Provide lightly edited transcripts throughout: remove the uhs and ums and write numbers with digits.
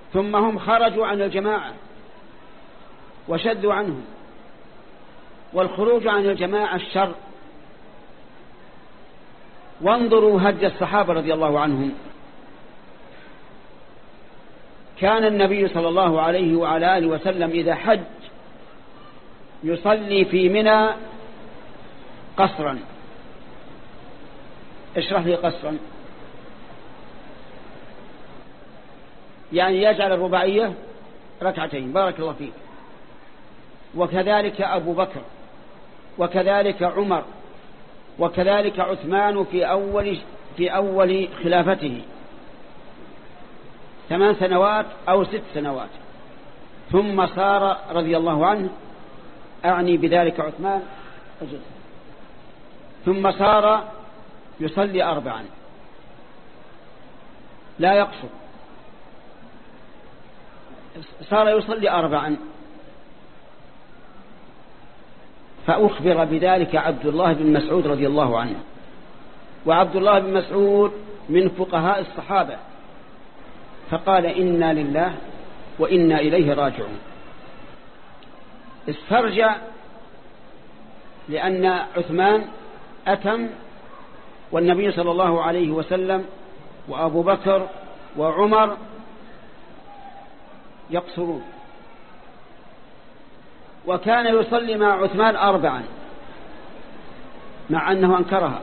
ثم هم خرجوا عن الجماعة وشدوا عنهم، والخروج عن الجماعة الشر. وانظروا هدي الصحابة رضي الله عنهم. كان النبي صلى الله عليه وعلى آله وسلم إذا حج يصلي في منى قصرا. اشرح لي قصرا. يعني يجعل الرباعية ركعتين. بارك الله فيك. وكذلك أبو بكر، وكذلك عمر، وكذلك عثمان في أول خلافته 8 سنوات أو 6 سنوات. ثم صار رضي الله عنه، أعني بذلك عثمان، ثم صار يصلي 4 لا يقصر، صار يصلي 4. فأخبر بذلك عبد الله بن مسعود رضي الله عنه. وعبد الله بن مسعود من فقهاء الصحابة، فقال إنا لله وإنا إليه راجعون. استرجع، لأن عثمان أتم، والنبي صلى الله عليه وسلم وأبو بكر وعمر يقصرون. وكان يصلي مع عثمان 4 مع أنه أنكرها،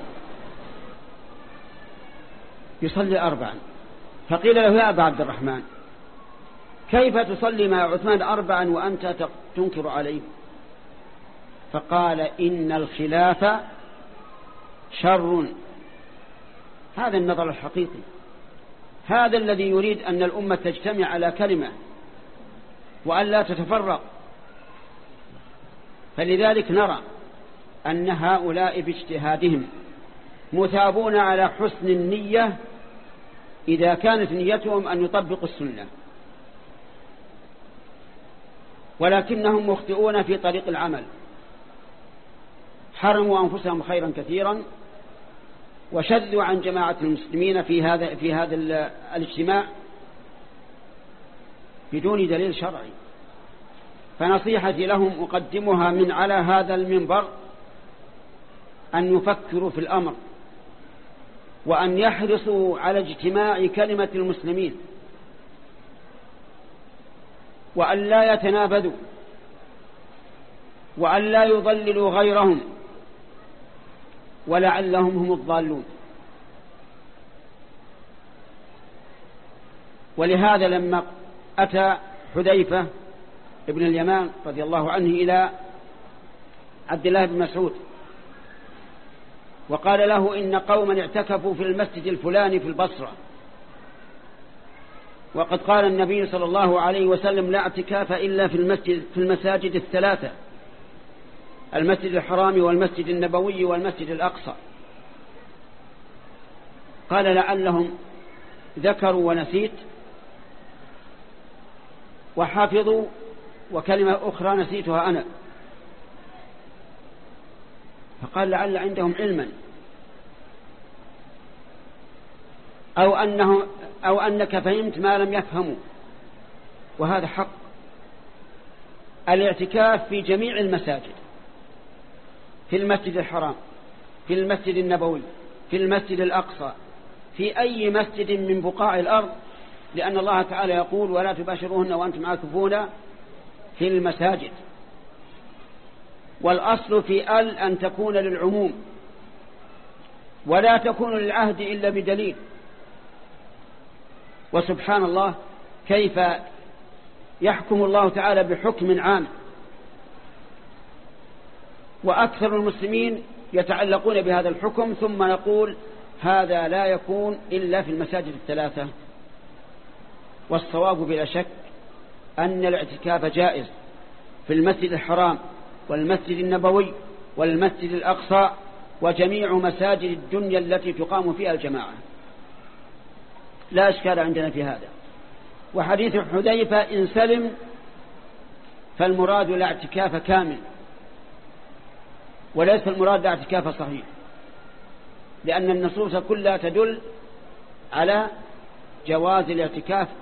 يصلي 4. فقيل له يا أبا عبد الرحمن كيف تصلي مع عثمان 4 وأنت تنكر عليه؟ فقال إن الخلاف شر. هذا النظر الحقيقي، هذا الذي يريد أن الأمة تجتمع على كلمة وأن لا تتفرق. فلذلك نرى أن هؤلاء باجتهادهم مثابون على حسن النية إذا كانت نيتهم أن يطبقوا السنة، ولكنهم مخطئون في طريق العمل، حرموا أنفسهم خيرا كثيرا، وشذوا عن جماعة المسلمين في هذا الاجتماع بدون دليل شرعي. فنصيحتي لهم أقدمها من على هذا المنبر أن يفكروا في الأمر، وأن يحرصوا على اجتماع كلمة المسلمين، وأن لا يتنابذوا، وأن لا يضللوا غيرهم، ولعلهم هم الضالون. ولهذا لما أتى حذيفة ابن اليمان رضي الله عنه إلى عبد الله بن مسعود وقال له إن قوما اعتكفوا في المسجد الفلاني في البصرة، وقد قال النبي صلى الله عليه وسلم لا اعتكاف إلا في المساجد 3: المسجد الحرام والمسجد النبوي والمسجد الأقصى. قال لعلهم ذكروا ونسيت وحافظوا، وكلمة أخرى نسيتها أنا. فقال لعل عندهم علما، أو أنك فهمت ما لم يفهموا. وهذا حق. الاعتكاف في جميع المساجد، في المسجد الحرام، في المسجد النبوي، في المسجد الأقصى، في أي مسجد من بقاع الأرض، لأن الله تعالى يقول ولا تباشروهن وأنتم عاكفون في المساجد. والأصل في أن تكون للعموم، ولا تكون للعهد إلا بدليل. وسبحان الله كيف يحكم الله تعالى بحكم عام، وأكثر المسلمين يتعلقون بهذا الحكم، ثم نقول هذا لا يكون إلا في المساجد 3. والصواب بلا شك أن الاعتكاف جائز في المسجد الحرام والمسجد النبوي والمسجد الأقصى وجميع مساجد الدنيا التي تقام فيها الجماعة، لا إشكال عندنا في هذا. وحديث حذيفة إن سلم فالمراد لا اعتكاف كامل، وليس المراد لا اعتكاف صحيح، لأن النصوص كلها تدل على جواز الاعتكاف